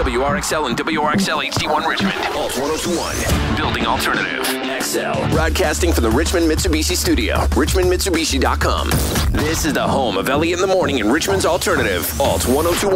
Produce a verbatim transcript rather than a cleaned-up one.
W R X L and W R X L H D one Richmond. Alt one oh two point one. Building Alternative. X L. Broadcasting from the Richmond Mitsubishi Studio. Richmond Mitsubishi dot com. This is the home of Elliott in the Morning in Richmond's Alternative. Alt one oh two point one.